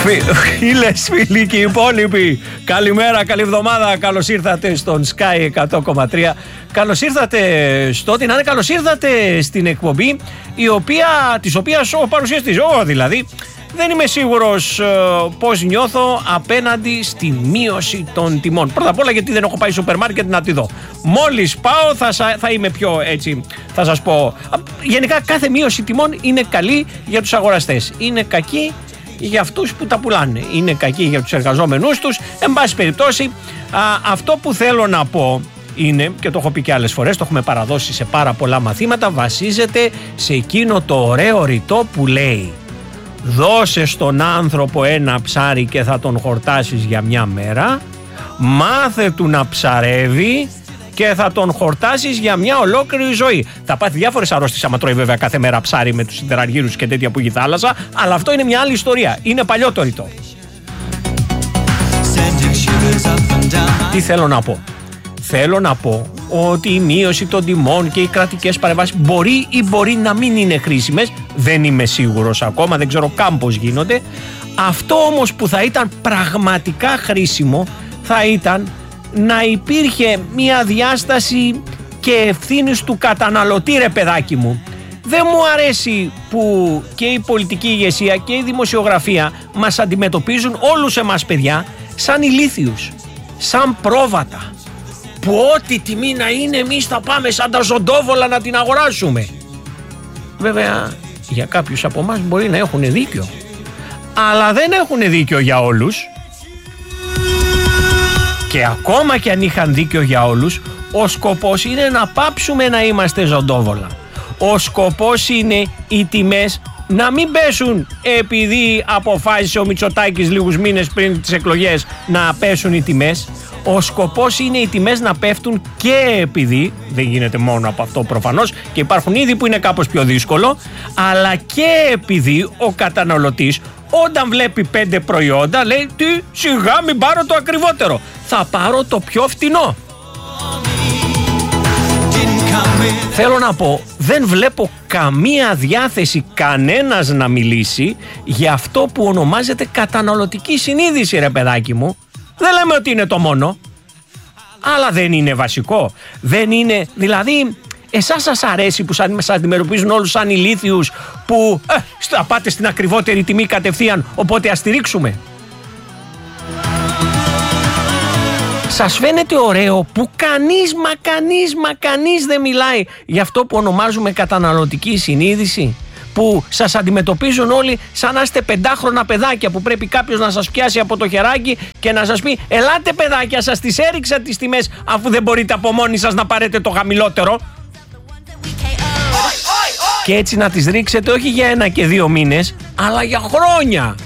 Φίλες, φίλοι και οι υπόλοιποι, καλημέρα, καλή εβδομάδα. Καλώς ήρθατε στον Sky 100,3. Καλώς ήρθατε στο ότι να είναι, καλώς ήρθατε στην εκπομπή της οποίας ο παρουσιαστής, δηλαδή, δεν είμαι σίγουρος πώς νιώθω απέναντι στη μείωση των τιμών. Πρώτα απ' όλα γιατί δεν έχω πάει σούπερ μάρκετ να τη δω. Μόλις πάω θα είμαι πιο έτσι, θα σας πω. Γενικά κάθε μείωση τιμών είναι καλή για τους αγοραστές. Είναι κακή για αυτούς που τα πουλάνε. Είναι κακή για τους εργαζόμενούς τους. Εν πάση περιπτώσει, αυτό που θέλω να πω είναι, και το έχω πει και άλλες φορές, το έχουμε παραδώσει σε πάρα πολλά μαθήματα, βασίζεται σε εκείνο το ωραίο ρητό που λέει: δώσε στον άνθρωπο ένα ψάρι και θα τον χορτάσεις για μια μέρα, μάθε του να ψαρεύει και θα τον χορτάσεις για μια ολόκληρη ζωή. Θα πάθει διάφορες αρρώστιες άμα τρώει βέβαια κάθε μέρα ψάρι με τους σιδεραργύρους και τέτοια που έχει θάλασσα, αλλά αυτό είναι μια άλλη ιστορία. Είναι παλιό το ρητό. Τι θέλω να πω? Θέλω να πω ότι η μείωση των τιμών και οι κρατικές παρεμβάσεις μπορεί να μην είναι χρήσιμες. Δεν είμαι σίγουρος ακόμα, δεν ξέρω καν πώς γίνονται. Αυτό όμως που θα ήταν πραγματικά χρήσιμο θα ήταν να υπήρχε μια διάσταση και ευθύνης του καταναλωτή, ρε παιδάκι μου. Δεν μου αρέσει που και η πολιτική ηγεσία και η δημοσιογραφία μας αντιμετωπίζουν όλους εμάς παιδιά σαν ηλίθιους, σαν πρόβατα, που ό,τι τιμή να είναι εμείς θα πάμε σαν τα ζωντόβολα να την αγοράσουμε. Βέβαια για κάποιους από εμάς μπορεί να έχουν δίκιο, αλλά δεν έχουν δίκιο για όλους. Και ακόμα και αν είχαν δίκιο για όλους, ο σκοπός είναι να πάψουμε να είμαστε ζωντόβολα. Ο σκοπός είναι οι τιμές να μην πέσουν επειδή αποφάσισε ο Μητσοτάκης λίγους μήνες πριν τις εκλογές να πέσουν οι τιμές. Ο σκοπός είναι οι τιμές να πέφτουν και επειδή, δεν γίνεται μόνο από αυτό προφανώς και υπάρχουν είδη που είναι κάπως πιο δύσκολο, αλλά και επειδή ο καταναλωτής όταν βλέπει 5 προϊόντα λέει τι, σιγά μην πάρω το ακριβότερο, θα πάρω το πιο φτηνό. Θέλω να πω, δεν βλέπω καμία διάθεση κανένας να μιλήσει για αυτό που ονομάζεται καταναλωτική συνείδηση, ρε παιδάκι μου. Δεν λέμε ότι είναι το μόνο, αλλά δεν είναι βασικό. Δεν είναι, δηλαδή, εσάς σας αρέσει που σας αντιμετωπίζουν όλους σαν ηλίθιους που θα πάτε στην ακριβότερη τιμή κατευθείαν, οπότε ας στηρίξουμε? Σας φαίνεται ωραίο που κανείς δεν μιλάει για αυτό που ονομάζουμε καταναλωτική συνείδηση? Που σας αντιμετωπίζουν όλοι σαν να είστε 5χρονα παιδάκια που πρέπει κάποιος να σας πιάσει από το χεράκι και να σας πει ελάτε παιδάκια, σας τις έριξα τις τιμές αφού δεν μπορείτε από μόνοι σας να πάρετε το χαμηλότερο. Και έτσι να τις ρίξετε όχι για 1 και 2 μήνες αλλά για χρόνια.